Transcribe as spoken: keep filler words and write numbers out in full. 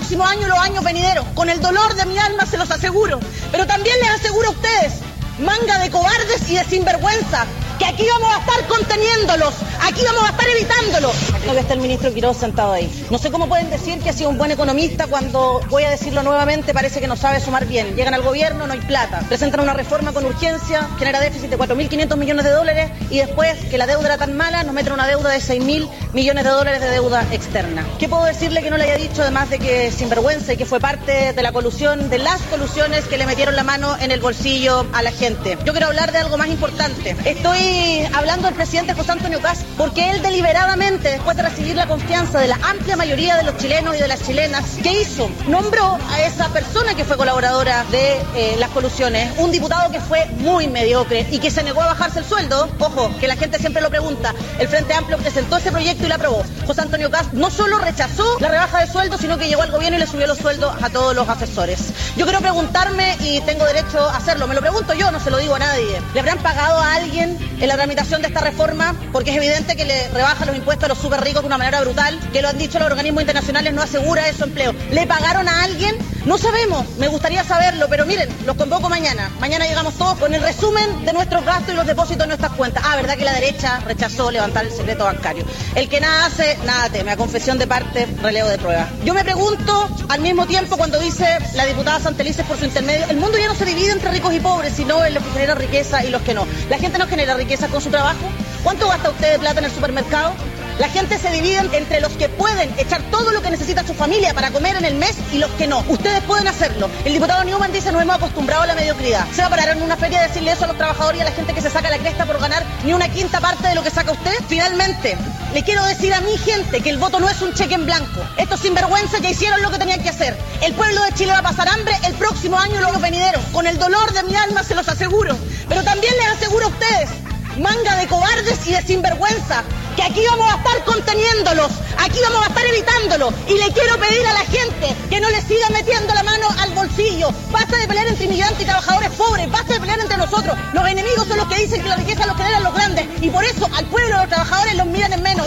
próximo año y los años venideros. Con el dolor de mi alma se los aseguro. Pero también les aseguro a ustedes, manga de cobardes y de sinvergüenza, que aquí vamos a estar conteniéndolos, aquí vamos a estar evitándolo. No que está el ministro Quiroz sentado ahí. No sé cómo pueden decir que ha sido un buen economista cuando, voy a decirlo nuevamente, parece que no sabe sumar bien. Llegan al gobierno, no hay plata. Presentan una reforma con urgencia, genera déficit de cuatro mil quinientos millones de dólares y después, que la deuda era tan mala, nos meten una deuda de seis mil millones de dólares de deuda externa. ¿Qué puedo decirle que no le haya dicho, además de que es sinvergüenza y que fue parte de la colusión, de las colusiones que le metieron la mano en el bolsillo a la gente? Yo quiero hablar de algo más importante. Estoy hablando del presidente José Antonio Kast, porque él deliberadamente, después de recibir la confianza de la amplia mayoría de los chilenos y de las chilenas, ¿qué hizo? Nombró a esa persona que fue colaboradora de eh, las colusiones, un diputado que fue muy mediocre y que se negó a bajarse el sueldo. Ojo, que la gente siempre lo pregunta. El Frente Amplio presentó ese proyecto y lo aprobó. José Antonio Kast no solo rechazó la rebaja de sueldo, sino que llegó al gobierno y le subió los sueldos a todos los asesores. Yo quiero preguntarme, y tengo derecho a hacerlo, me lo pregunto yo, no se lo digo a nadie. ¿Le habrán pagado a alguien en la tramitación de esta reforma? Porque es evidente que le rebajan los impuestos a los súper ricos de una manera brutal, que lo han dicho los organismos internacionales, no asegura eso empleo. ¿Le pagaron a alguien? No sabemos, me gustaría saberlo, pero miren, los convoco mañana. Mañana llegamos todos con el resumen de nuestros gastos y los depósitos en nuestras cuentas. Ah, ¿verdad que la derecha rechazó levantar el secreto bancario? El que nada hace, nada teme. A confesión de parte, relevo de prueba. Yo me pregunto, al mismo tiempo, cuando dice la diputada Santelices por su intermedio, el mundo ya no se divide entre ricos y pobres, sino en los que generan riqueza y los que no. La gente no genera riqueza con su trabajo. ¿Cuánto gasta usted de plata en el supermercado? La gente se divide entre los que pueden echar todo lo que necesita su familia para comer en el mes y los que no. Ustedes pueden hacerlo. El diputado Newman dice: nos hemos acostumbrado a la mediocridad. ¿Se va a parar en una feria a decirle eso a los trabajadores y a la gente que se saca la cresta por ganar ni una quinta parte de lo que saca usted? Finalmente, le quiero decir a mi gente que el voto no es un cheque en blanco. Estos sinvergüenzas ya hicieron lo que tenían que hacer. El pueblo de Chile va a pasar hambre el próximo año y los venideros. Con el dolor de mi alma se los aseguro. Pero también les aseguro a ustedes, manga de cobardes y de sinvergüenza, que aquí vamos a estar conteniéndolos, aquí vamos a estar evitándolo. Y le quiero pedir a la gente que no le siga metiendo la mano al bolsillo. Basta de pelear entre inmigrantes y trabajadores pobres, basta de pelear entre nosotros. Los enemigos son los que dicen que la riqueza los generan los grandes, y por eso al pueblo, a los trabajadores los miran en menos.